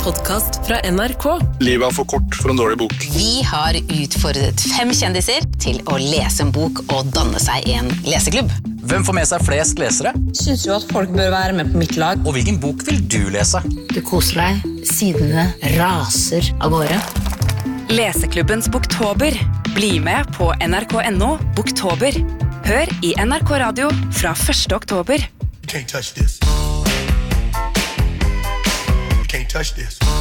podcast fra NRK. Livet er for kort for en dårlig bok. Vi har utfordret 5 kjendiser til å lese en bok og danne seg en leseklubb. Hvem får med seg flest lesere? Synes jo at folk bør være med på mitt lag. Og hvilken bok vil du lese? Du koser deg, sidene raser av gårde. Leseklubbens Boktober. Bli med på NRK.no Boktober. Hør i NRK Radio fra 1. oktober. You can't touch this. You can't touch this.